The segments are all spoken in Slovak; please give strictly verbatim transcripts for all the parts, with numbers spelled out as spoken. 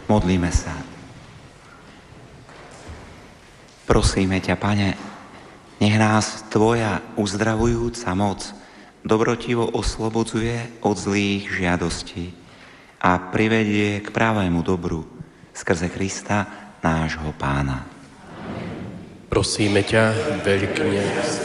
Modlíme sa. Prosíme ťa, Pane, nech nás Tvoja uzdravujúca moc dobrotivo oslobodzuje od zlých žiadostí a privedie k pravému dobru skrze Krista, nášho Pána. Prosíme ťa, veľkne.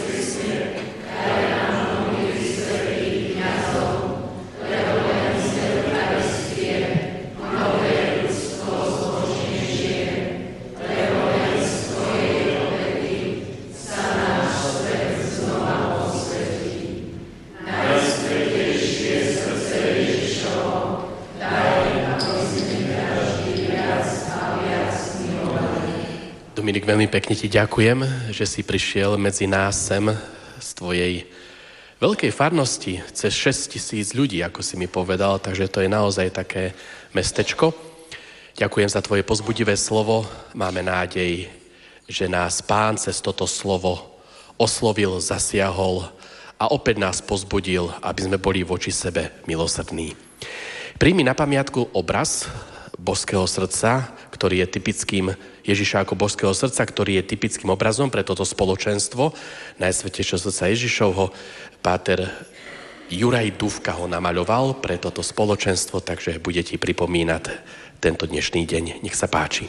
Dominik, veľmi pekne ti ďakujem, že si prišiel medzi nás sem z tvojej veľkej farnosti, cez šesť tisíc ľudí, ako si mi povedal, takže to je naozaj také mestečko. Ďakujem za tvoje pozbudivé slovo. Máme nádej, že nás Pán cez toto slovo oslovil, zasiahol a opäť nás pozbudil, aby sme boli voči sebe milosrdní. Príjmi na pamiatku obraz božského srdca, ktorý je typickým Ježiša ako božského srdca, ktorý je typickým obrazom pre toto spoločenstvo Najsvätejšieho srdca Ježišovho. Páter Juraj Dúvka ho namaľoval pre toto spoločenstvo, takže bude ti pripomínať tento dnešný deň. Nech sa páči.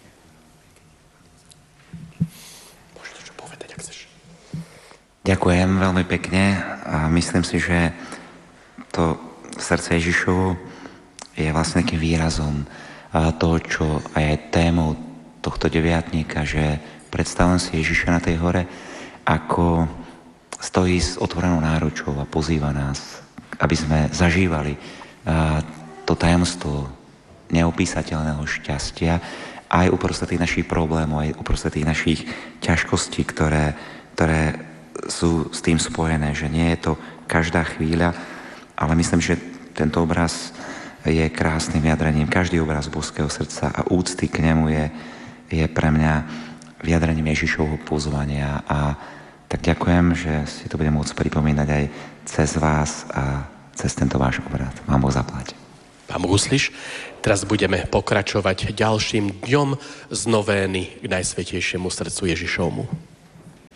Môžeš to čo povedať, ak chceš. Ďakujem veľmi pekne a myslím si, že to srdce Ježišovo je vlastne takým výrazom toho, čo aj je témou tohto deviatníka, že predstavujem si Ježiša na tej hore, ako stojí s otvorenou náručou a pozýva nás, aby sme zažívali to tajomstvo neopísateľného šťastia aj uprostred tých našich problémov, aj uprostred tých našich ťažkostí, ktoré, ktoré sú s tým spojené, že nie je to každá chvíľa, ale myslím, že tento obraz je krásnym vyjadrením. Každý obraz božského srdca a úcty k nemu je, je pre mňa vyjadrením Ježišovho pozvania a tak ďakujem, že si to budem môcť pripomínať aj cez vás a cez tento váš obrad. Vám Boh zaplať. Pán Boh uslíš, teraz budeme pokračovať ďalším dňom z novény k Najsvätejšiemu srdcu Ježišovmu.